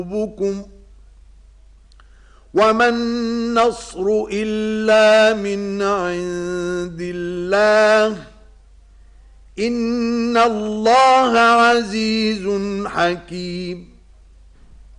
قلوبكم وما النصر إلا من عند الله إن الله عزيز حكيم